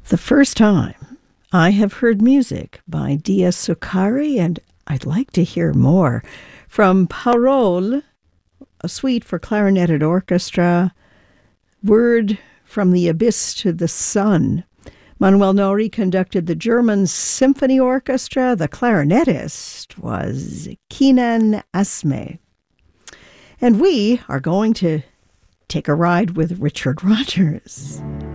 The first time I have heard music by Dia Succari, and I'd like to hear more from Parole, a suite for clarinet and orchestra, Word from the Abyss to the Sun. Manuel Nori conducted the German Symphony Orchestra. The clarinetist was Kenan Asme. And we are going to take a ride with Richard Rodgers.